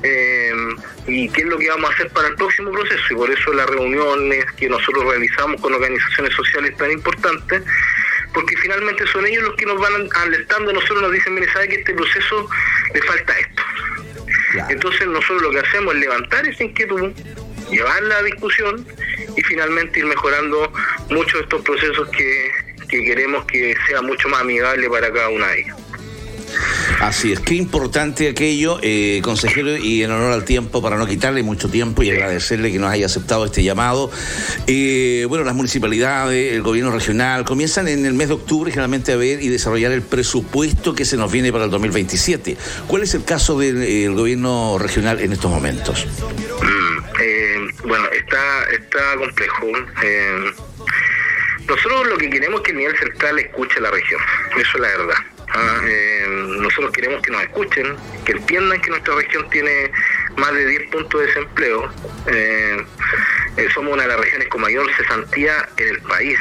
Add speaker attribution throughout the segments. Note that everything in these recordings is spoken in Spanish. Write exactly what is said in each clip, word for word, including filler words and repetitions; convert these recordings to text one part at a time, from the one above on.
Speaker 1: eh, y qué es lo que vamos a hacer para el próximo proceso, y por eso las reuniones que nosotros realizamos con organizaciones sociales tan importantes, porque finalmente son ellos los que nos van alertando, nosotros nos dicen, mire, sabe que este proceso le falta esto. Claro. Entonces nosotros lo que hacemos es levantar esa inquietud, llevarla a discusión y finalmente ir mejorando muchos de estos procesos que, que queremos que sea mucho más amigable para cada una de ellas.
Speaker 2: Así es, qué importante aquello, eh, consejero, y en honor al tiempo, para no quitarle mucho tiempo y sí. agradecerle que nos haya aceptado este llamado. Eh, bueno, las municipalidades, el gobierno regional, comienzan en el mes de octubre generalmente a ver y desarrollar el presupuesto que se nos viene para el dos mil veintisiete. ¿Cuál es el caso del eh, gobierno regional en estos momentos?
Speaker 1: Mm, eh, bueno, está, está complejo. Eh, nosotros lo que queremos es que el nivel central escuche a la región, eso es la verdad. Ah, eh, nosotros queremos que nos escuchen, que entiendan que nuestra región tiene más de diez puntos de desempleo. Eh, eh, somos una de las regiones con mayor cesantía en el país.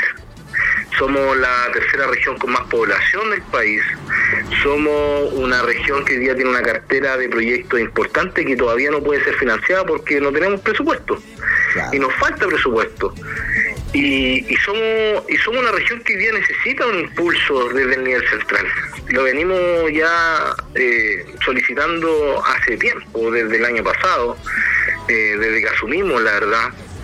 Speaker 1: Somos la tercera región con más población del país. Somos una región que hoy día tiene una cartera de proyectos importantes que todavía no puede ser financiada porque no tenemos presupuesto. Claro. Y nos falta presupuesto. Y, y somos y somos una región que hoy día necesita un impulso desde el nivel central. Lo venimos ya eh, solicitando hace tiempo, desde el año pasado, eh, desde que asumimos, la verdad.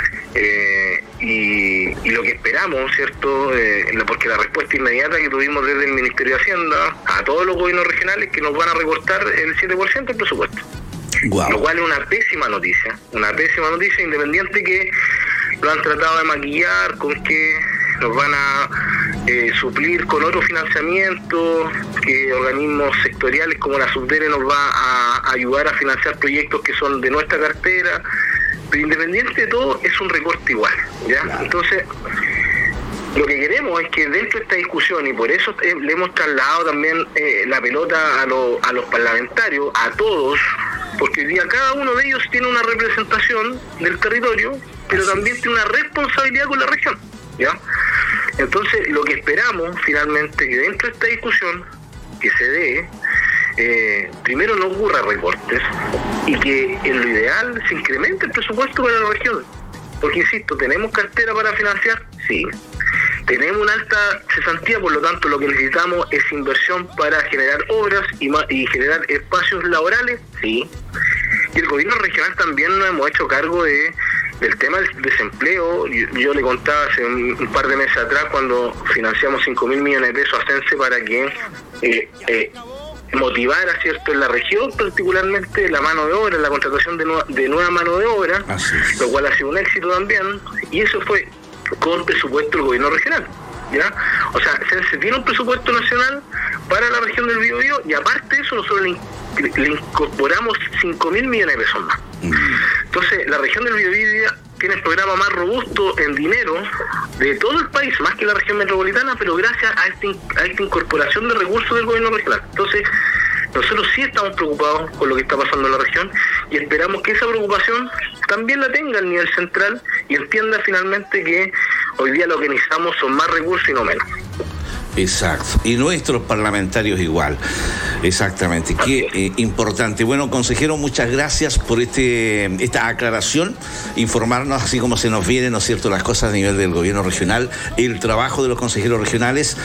Speaker 1: Eh, y, y lo que esperamos, ¿cierto? Eh, porque la respuesta inmediata que tuvimos desde el Ministerio de Hacienda a todos los gobiernos regionales que nos van a recortar el siete por ciento del presupuesto. Wow. Lo cual es una pésima noticia, una pésima noticia, independiente que lo han tratado de maquillar con que nos van a eh, suplir con otro financiamiento, que organismos sectoriales como la Subdere nos va a ayudar a financiar proyectos que son de nuestra cartera, pero independiente de todo es un recorte igual, ¿ya? Claro. Entonces, lo que queremos es que dentro de esta discusión, y por eso eh, le hemos trasladado también eh, la pelota a, lo, a los parlamentarios, a todos, porque hoy día cada uno de ellos tiene una representación del territorio, pero también tiene una responsabilidad con la región, ¿ya? Entonces, lo que esperamos finalmente que dentro de esta discusión que se dé, eh, primero no ocurra recortes y que en lo ideal se incremente el presupuesto para la región, porque insisto, ¿tenemos cartera para financiar? Sí. Tenemos una alta cesantía, por lo tanto lo que necesitamos es inversión para generar obras y, ma- y generar espacios laborales, sí. Y el gobierno regional también nos hemos hecho cargo de del tema del desempleo. Yo, yo le contaba hace un, un par de meses atrás cuando financiamos cinco mil millones de pesos a Sense para que eh, eh, motivara, ¿cierto?, en la región particularmente la mano de obra, la contratación de, nu- de nueva mano de obra, lo cual ha sido un éxito también, y eso fue con presupuesto del gobierno regional, ¿ya? O sea, Sense tiene un presupuesto nacional para la región del Biobío y aparte de eso nosotros le, le incorporamos cinco mil millones de pesos más. Entonces, la región del Biobío tiene el programa más robusto en dinero de todo el país, más que la región metropolitana, pero gracias a, este, a esta incorporación de recursos del gobierno regional. Entonces, nosotros sí estamos preocupados con lo que está pasando en la región y esperamos que esa preocupación también la tenga el nivel central y entienda finalmente que hoy día lo que necesitamos son más recursos y no menos.
Speaker 2: Exacto, y nuestros parlamentarios igual, exactamente, qué eh, importante. Bueno, consejero, muchas gracias por este esta aclaración, informarnos así como se nos vienen, ¿no es cierto?, las cosas a nivel del gobierno regional, el trabajo de los consejeros regionales,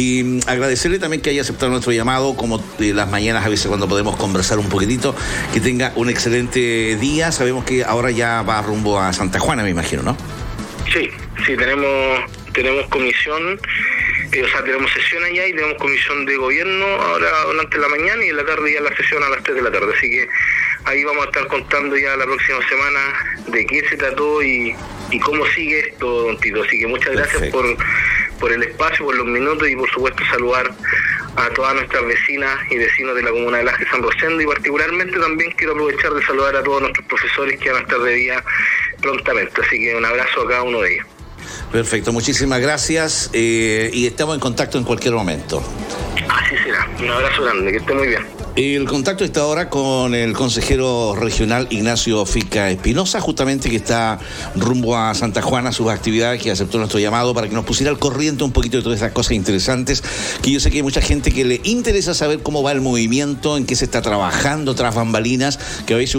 Speaker 2: y agradecerle también que haya aceptado nuestro llamado, como de las mañanas a veces cuando podemos conversar un poquitito. Que tenga un excelente día. Sabemos que ahora ya va rumbo a Santa Juana, me imagino, ¿no?
Speaker 1: Sí, sí, tenemos, tenemos comisión. Eh, o sea, tenemos sesión allá y tenemos comisión de gobierno ahora durante la mañana y en la tarde ya la sesión a las tres de la tarde. Así que ahí vamos a estar contando ya la próxima semana de qué se trató y, y cómo sigue esto, don Tito. Así que muchas gracias por, por el espacio, por los minutos y por supuesto saludar a todas nuestras vecinas y vecinos de la comuna de Laje San Rosendo, y particularmente también quiero aprovechar de saludar a todos nuestros profesores que van a estar de día prontamente. Así que un abrazo a cada uno de ellos.
Speaker 2: Perfecto, muchísimas gracias eh, y estamos en contacto en cualquier momento.
Speaker 1: Así será, un abrazo grande, que esté muy bien.
Speaker 2: El contacto está ahora con el consejero regional Ignacio Fica Espinosa, justamente que está rumbo a Santa Juana, sus actividades, que aceptó nuestro llamado para que nos pusiera al corriente un poquito de todas esas cosas interesantes, que yo sé que hay mucha gente que le interesa saber cómo va el movimiento, en qué se está trabajando tras bambalinas, que a veces